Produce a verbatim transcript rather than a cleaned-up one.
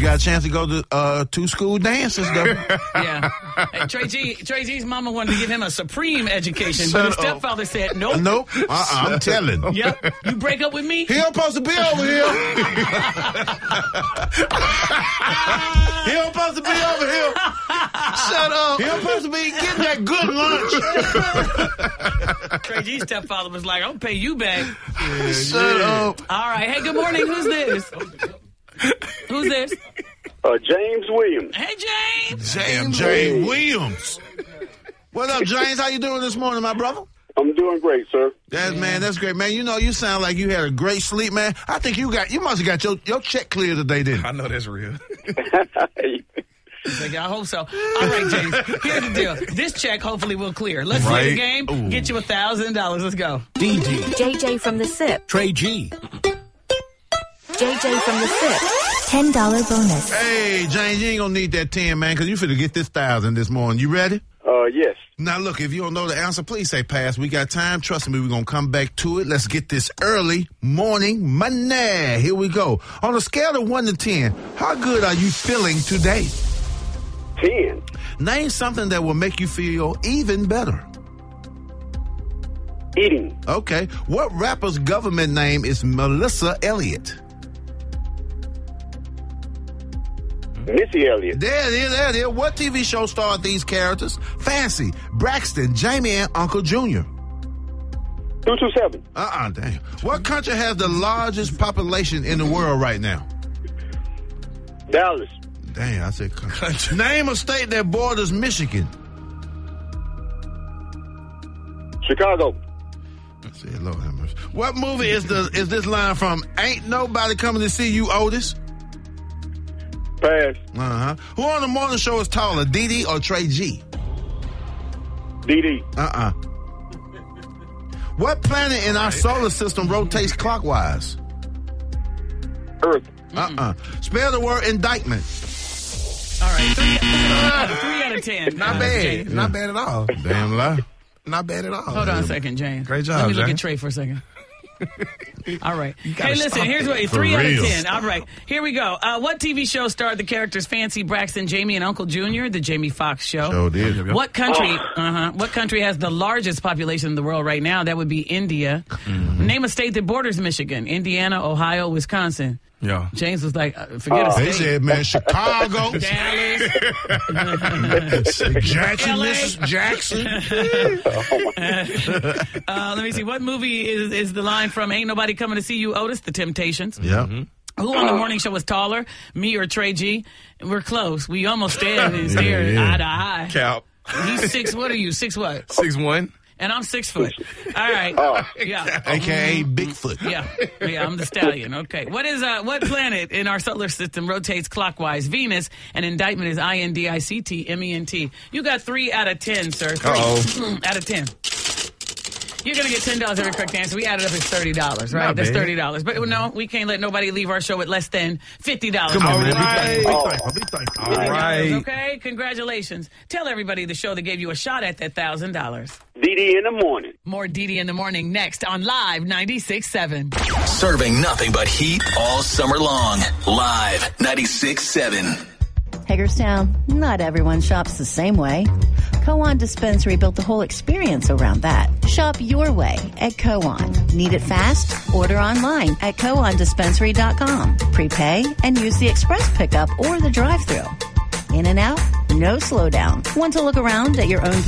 got a chance to go to uh, two school dances, though. Yeah. Hey, Trey G, Trey G's mama wanted to give him a supreme education, Shut but his up. stepfather said, nope. Nope. Uh-uh, I'm telling. Yep. You break up with me? He don't supposed to be over here. He don't supposed to be over here. Shut up. He don't supposed to be getting that good lunch. Trey G's stepfather was like, I'll pay you back. Yeah, Shut yeah. up. All right. Hey, good morning. Who's this? Who's this? Uh, James Williams. Hey, James. James James Williams. What up, James? How you doing this morning, my brother? I'm doing great, sir. That's, man, that's great, man. You know, you sound like you had a great sleep, man. I think you got, you must have got your, your check cleared today, didn't you? I know that's real. He's like, I hope so. All right, James. Here's the deal. This check hopefully will clear. Let's play the game. Ooh. Get you a thousand dollars. Let's go. D D. J J from the S I P. Trey G. J J from the S I P. ten dollars bonus. Hey, James, you ain't gonna need that ten, man, because you finna get this thousand this morning. You ready? Uh, yes. Now, look, if you don't know the answer, please say pass. We got time. Trust me, we're going to come back to it. Let's get this early morning money. Here we go. On a scale of one to ten, how good are you feeling today? ten. Name something that will make you feel even better. Eating. Okay. What rapper's government name is Melissa Elliott? Missy Elliott. There it is, there it is. What T V show starred these characters? Fancy, Braxton, Jamie, and Uncle Junior. two two seven. Uh-uh, damn. What country has the largest population in the world right now? Dallas. Damn, I said country. Name a state that borders Michigan. Chicago. I said, Lord have mercy. What movie is the is this line from? Ain't nobody coming to see you, Otis? Pass. Uh-huh. Who on the morning show is taller, D D or Trey G? D D. Uh-uh. What planet in our solar system rotates clockwise? Earth. Uh-uh. Spell the word indictment. All right. Three, three out of ten. Not Uh, bad. James. Not bad at all. Damn lie. Not bad at all. Hold on a second, James. Great job, Let me look James. at Trey for a second. All right. gotta Hey, listen, stop here's it. what, For three out of real. ten. All right, here we go. Uh, what T V show starred the characters Fancy, Braxton, Jamie, and Uncle Junior? The Jamie Foxx show. Sure did. What country? Uh-huh. What country has the largest population in the world right now? That would be India. Mm-hmm. Name a state that borders Michigan: Indiana, Ohio, Wisconsin. Yeah. James was like, uh, "Forget a They state." said, man, Chicago, Dallas. Jackson, L A. Missus Jackson. uh, let me see. What movie is is the line from? Ain't nobody coming to see you, Otis? The Temptations. Yeah. Who on the morning show was taller, me or Trey G? We're close. We almost stared and stared Yeah, yeah. eye to eye. Cap. He's six. What are you? Six what? Six one. And I'm six foot. All right. Yeah. A K A Bigfoot. Yeah. Yeah. I'm the stallion. Okay. What is uh? What planet in our solar system rotates clockwise? Venus. And indictment is I N D I C T M E N T. You got three out of ten, sir. Three Uh-oh. out of ten. You're going to get ten dollars every correct answer. We added up, it's thirty dollars, right? Not That's bad. thirty dollars. But no, we can't let nobody leave our show with less than fifty dollars. Come on, All man. right. Be thankful. Be thankful. All right. Okay, congratulations. Tell everybody the show that gave you a shot at that one thousand dollars. D D in the morning. More D D in the morning next on Live ninety-six point seven. Serving nothing but heat all summer long. Live ninety-six point seven. Hagerstown, not everyone shops the same way. Co-on Dispensary built the whole experience around that. Shop your way at Co-on. Need it fast? Order online at co on dispensary dot com. Prepay and use the express pickup or the drive-thru. In and out, no slowdown. Want to look around at your own